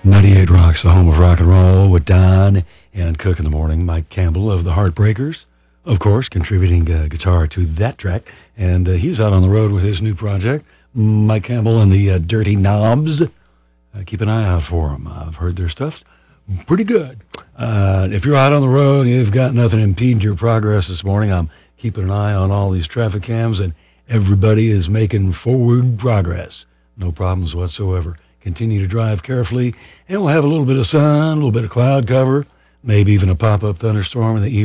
98 Rocks, the home of rock and roll, with Don and Cook in the morning. Mike Campbell of the Heartbreakers, of course, contributing guitar to that track. And he's out on the road with his new project, Mike Campbell and the Dirty Knobs. Keep an eye out for them. I've heard their stuff pretty good. If you're out on the road and you've got nothing impeding your progress this morning, I'm keeping an eye on all these traffic cams, and everybody is making forward progress. No problems whatsoever. Continue to drive carefully, and we'll have a little bit of sun, a little bit of cloud cover, maybe even a pop-up thunderstorm in the evening.